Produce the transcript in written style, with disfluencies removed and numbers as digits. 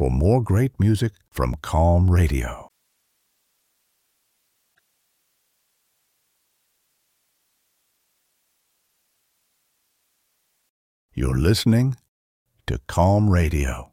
for more great music from Calm Radio. You're listening to Calm Radio.